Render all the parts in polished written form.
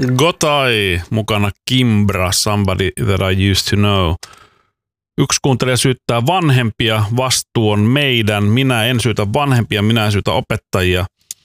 Gotai, mukana Kimbra, Somebody That I Used to Know. Yksi kuuntelija syyttää vanhempia, vastuu on meidän. Minä en syytä vanhempia, minä en syytä opettajia.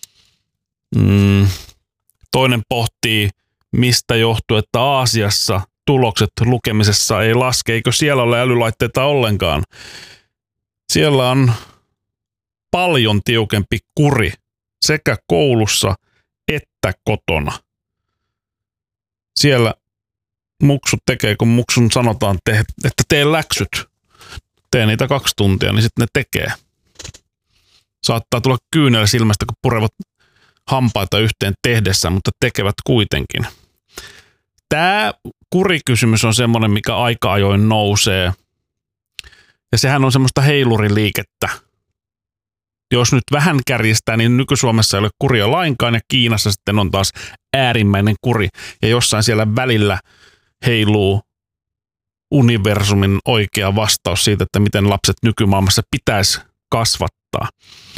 Toinen pohtii, mistä johtuu, että Aasiassa tulokset lukemisessa ei laske. Eikö siellä ole älylaitteita ollenkaan? Siellä on paljon tiukempi kuri sekä koulussa että kotona. Siellä muksut tekee, kun muksun sanotaan, että tee läksyt. Tee niitä 2 tuntia, niin sitten ne tekee. Saattaa tulla kyynel silmästä, kun purevat hampaita yhteen tehdessä, mutta tekevät kuitenkin. Tämä kurikysymys on semmoinen, mikä aika ajoin nousee. Ja sehän on semmoista heiluriliikettä. Jos nyt vähän kärjistää, niin nyky-Suomessa ei ole kuria lainkaan ja Kiinassa sitten on taas äärimmäinen kuri. Ja jossain siellä välillä heiluu universumin oikea vastaus siitä, että miten lapset nykymaailmassa pitäisi kasvattaa.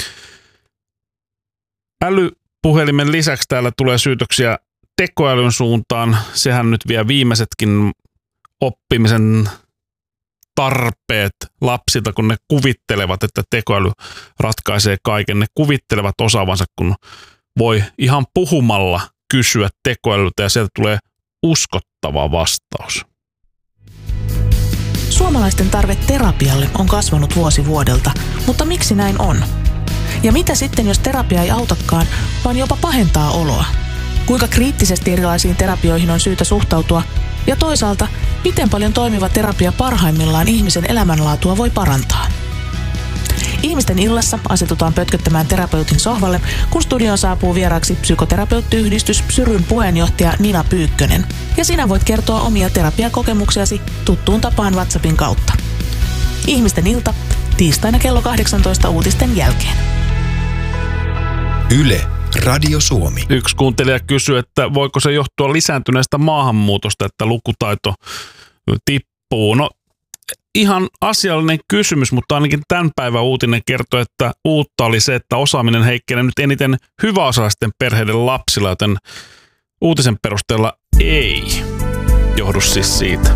Älypuhelimen lisäksi täällä tulee syytöksiä tekoälyn suuntaan. Sehän nyt vie viimeisetkin oppimisen tarpeet lapsilta, kun ne kuvittelevat, että tekoäly ratkaisee kaiken. Ne kuvittelevat osaavansa, kun voi ihan puhumalla kysyä tekoälyltä ja sieltä tulee uskottava vastaus. Suomalaisten tarve terapialle on kasvanut vuosi vuodelta, mutta miksi näin on? Ja mitä sitten, jos terapia ei autakaan, vaan jopa pahentaa oloa? Kuinka kriittisesti erilaisiin terapioihin on syytä suhtautua? Ja toisaalta, miten paljon toimiva terapia parhaimmillaan ihmisen elämänlaatua voi parantaa? Ihmisten illassa asetutaan pötköttämään terapeutin sohvalle, kun studioon saapuu vieraaksi psykoterapeuttiyhdistys Psyryn puheenjohtaja Nina Pyykkönen. Ja sinä voit kertoa omia terapiakokemuksiasi tuttuun tapaan WhatsAppin kautta. Ihmisten ilta, tiistaina kello 18 uutisten jälkeen. Yle, Radio Suomi. Yksi kuuntelija kysyy, että voiko se johtua lisääntyneestä maahanmuutosta, että lukutaito tippuu. No, ihan asiallinen kysymys, mutta ainakin tämän päivän uutinen kertoo, että uutta oli se, että osaaminen heikkenee nyt eniten hyväosaisten perheiden lapsilla, joten uutisen perusteella ei johdu siis siitä.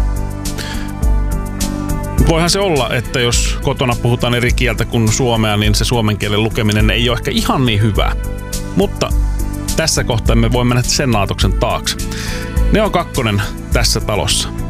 Voihan se olla, että jos kotona puhutaan eri kieltä kuin suomea, niin se suomen kielen lukeminen ei ole ehkä ihan niin hyvää. Mutta tässä kohtaa me voimme mennä sen laatoksen taakse. Ne on 2 tässä talossa.